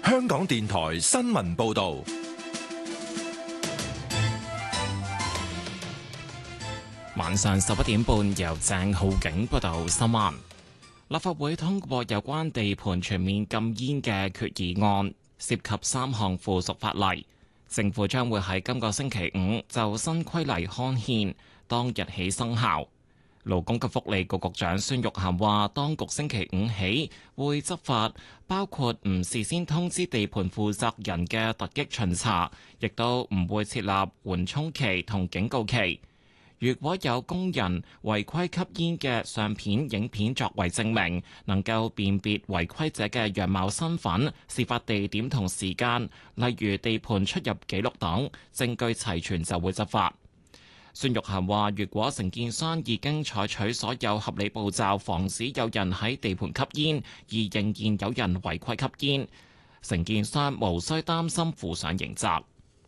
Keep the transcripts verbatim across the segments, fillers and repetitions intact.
香港電台新聞報道。 晚上十一點半，由鄭浩景報道新聞。立法會通過有關地盤全面禁煙嘅決議案，涉及三項附屬法例。政府將會喺今個星期五就新規例刊憲，當日起生效。勞工及福利局局長孫玉菡話，當局星期五起會執法，包括唔事先通知地盤負責人嘅突擊巡查，亦都唔會設立緩衝期同警告期。如果有工人違規吸煙嘅相片、影片作為證明，能夠辨別違規者嘅樣貌、身份、事發地點同時間，例如地盤出入記錄等，證據齊全就會執法。孫玉菡話，如果承建商已經採取所有合理步驟，防止有人喺地盤吸煙，而仍然有人違規吸煙，承建商無需擔心負上刑責。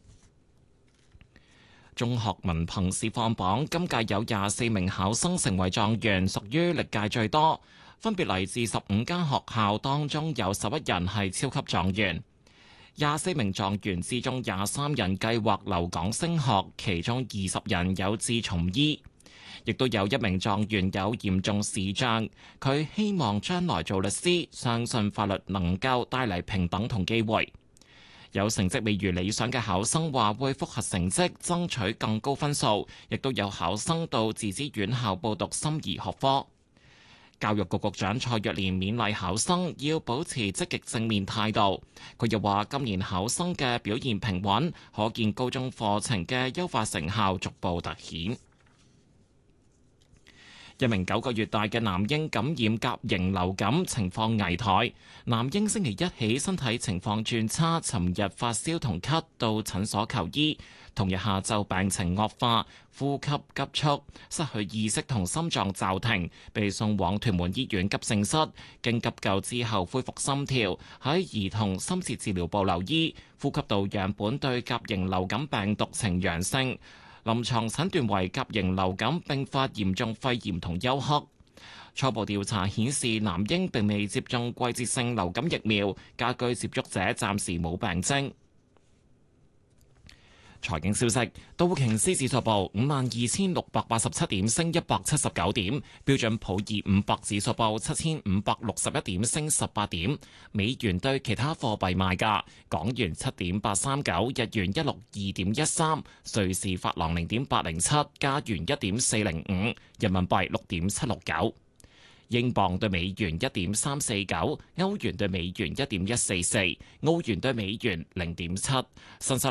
中學文憑試放榜，今屆有廿四名考生成為狀元，屬於歷屆最多，分別嚟自十五間學校，當中有十一人係超級狀元。廿四名狀元之中，廿三人計劃留港升學，其中二十人有志從醫，亦都有一名狀元有嚴重視障，佢希望將來做律師，相信法律能夠帶嚟平等同機會。有成績未如理想嘅考生話會複核成績，爭取更高分數，亦都有考生到自資院校報讀心儀學科。教育局局長蔡若蓮勉勵考生要保持積極正面態度。佢又話今年考生嘅表現平穩，可見高中課程嘅優化成效逐步凸顯。一名九個月大嘅男嬰感染甲型流感，情況危殆。男嬰星期一起身體情況轉差，尋日發燒同咳，到診所求醫。同日下晝病情惡化，呼吸急促，失去意識同心臟驟停，被送往屯門醫院急症室。經急救之後恢復心跳，喺兒童深切治療部留醫。呼吸道樣本對甲型流感病毒呈陽性。臨床診斷為甲型流感併發嚴重肺炎同休克。初步調查顯示，男嬰並未接種季節性流感疫苗，家居接觸者暫時冇病徵。財經消息，道瓊斯指數報五萬二千六百八十七點，升一百七十九點；標準普爾五百指數報七千五百六十一點，升十八點。美元對其他貨幣賣價：港元七點八三九，日元一六二點一三，瑞士法郎零點八零七，加元一點四零五，人民幣六點七六九。英鎊對美元一點三四九，歐元對美元一點一四四，澳元對美元零點七，新西